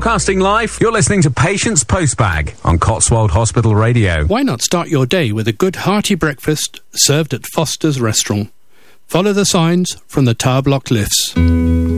Broadcasting live, you're listening to Patients Postbag on Cotswold Hospital Radio. Why not start your day with a good hearty breakfast served at Foster's Restaurant? Follow the signs from the tower block lifts.